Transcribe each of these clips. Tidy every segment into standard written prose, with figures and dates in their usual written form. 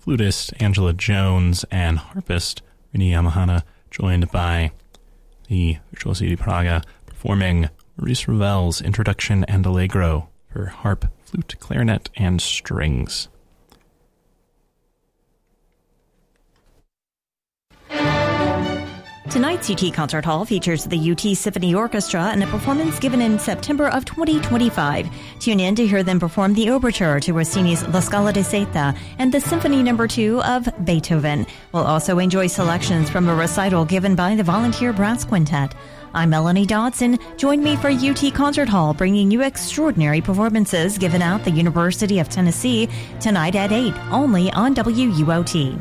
flutist Angela Jones and harpist Rini Yamahana, joined by the Virtuosi di Praga, performing Maurice Ravel's Introduction and Allegro for harp, flute, clarinet, and strings. Tonight's UT Concert Hall features the UT Symphony Orchestra in a performance given in September of 2025. Tune in to hear them perform the overture to Rossini's La Scala di Seta and the Symphony No. 2 of Beethoven. We'll also enjoy selections from a recital given by the Volunteer Brass Quintet. I'm Melanie Dodson. Join me for UT Concert Hall, bringing you extraordinary performances given at the University of Tennessee tonight at 8, only on WUOT.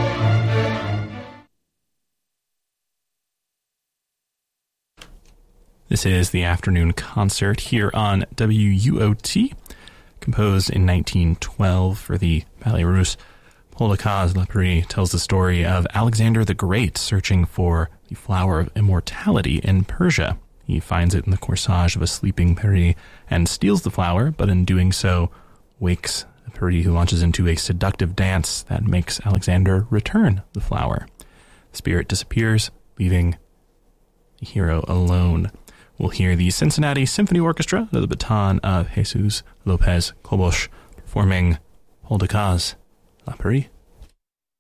This is the afternoon concert here on WUOT, composed in 1912 for the Ballet Russe. Paul Decazes-Lapeyrie tells the story of Alexander the Great searching for the flower of immortality in Persia. He finds it in the corsage of a sleeping Peri and steals the flower, but in doing so wakes the Peri, who launches into a seductive dance that makes Alexander return the flower. The spirit disappears, leaving the hero alone. We'll hear the Cincinnati Symphony Orchestra under the baton of Jesus Lopez Cobos performing Paul Decazes-Lapeyrie.